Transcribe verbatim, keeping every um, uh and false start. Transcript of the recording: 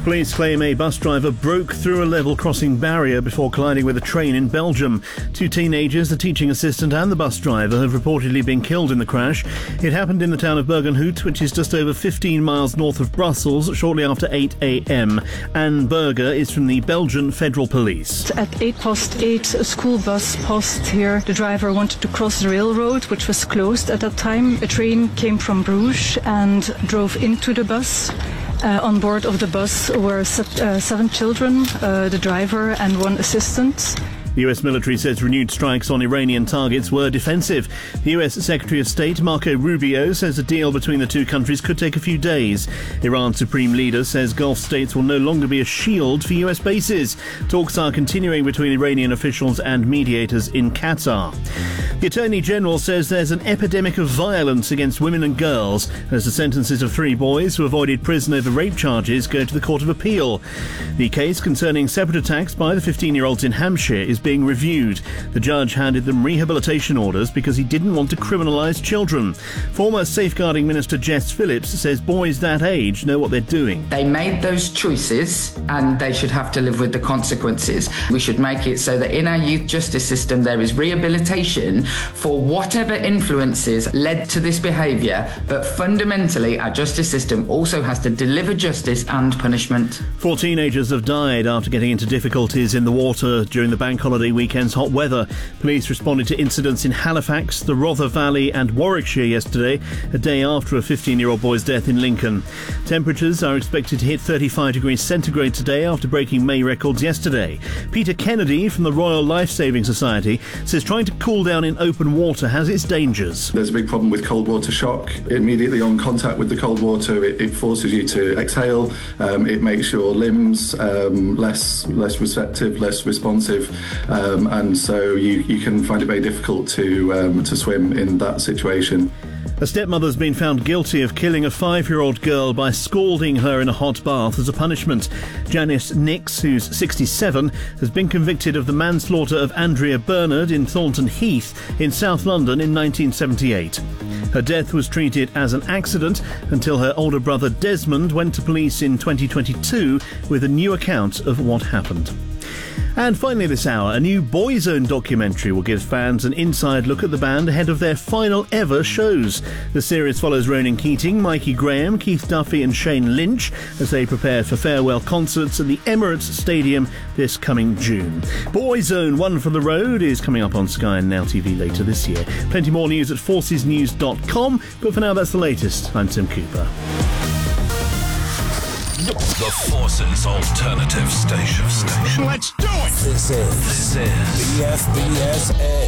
Police claim a bus driver broke through a level crossing barrier before colliding with a train in Belgium. Two teenagers, the teaching assistant and the bus driver, have reportedly been killed in the crash. It happened in the town of Bergenhout, which is just over fifteen miles north of Brussels, shortly after eight a.m. Anne Berger is from the Belgian Federal Police. At eight past eight, a school bus passed here. The driver wanted to cross the railroad, which was closed at that time. A train came from Bruges and drove into the bus. Uh, on board of the bus were se- uh, seven children, uh, the driver and one assistant. The U S military says renewed strikes on Iranian targets were defensive. The U S Secretary of State Marco Rubio says a deal between the two countries could take a few days. Iran's supreme leader says Gulf states will no longer be a shield for U S bases. Talks are continuing between Iranian officials and mediators in Qatar. The Attorney General says there's an epidemic of violence against women and girls as the sentences of three boys who avoided prison over rape charges go to the Court of Appeal. The case concerning separate attacks by the fifteen-year-olds in Hampshire is being reviewed. The judge handed them rehabilitation orders because he didn't want to criminalise children. Former Safeguarding Minister Jess Phillips says boys that age know what they're doing. They made those choices and they should have to live with the consequences. We should make it so that in our youth justice system there is rehabilitation for whatever influences led to this behaviour, but fundamentally our justice system also has to deliver justice and punishment. Four teenagers have died after getting into difficulties in the water during the bank holiday weekend's hot weather. Police responded to incidents in Halifax, the Rother Valley and Warwickshire yesterday, a day after a fifteen-year-old boy's death in Lincoln. Temperatures are expected to hit thirty-five degrees centigrade today after breaking May records yesterday. Peter Kennedy from the Royal Life Saving Society says trying to cool down in open water has its dangers. There's a big problem with cold water shock. Immediately on contact with the cold water, it, it forces you to exhale. Um, it makes your limbs um, less less receptive, less responsive. Um, and so you, you can find it very difficult to um, to swim in that situation. A stepmother's been found guilty of killing a five-year-old girl by scalding her in a hot bath as a punishment. Janice Nix, who's sixty-seven, has been convicted of the manslaughter of Andrea Bernard in Thornton Heath in South London in nineteen seventy-eight. Her death was treated as an accident until her older brother Desmond went to police in twenty twenty-two with a new account of what happened. And finally this hour, a new Boyzone documentary will give fans an inside look at the band ahead of their final ever shows. The series follows Ronan Keating, Mikey Graham, Keith Duffy and Shane Lynch as they prepare for farewell concerts at the Emirates Stadium this coming June. Boyzone One for the Road is coming up on Sky and Now T V later this year. Plenty more news at forces news dot com, but for now that's the latest. I'm Tim Cooper. The Forces Alternative Station. Let's do it! This is, this is B F B S A.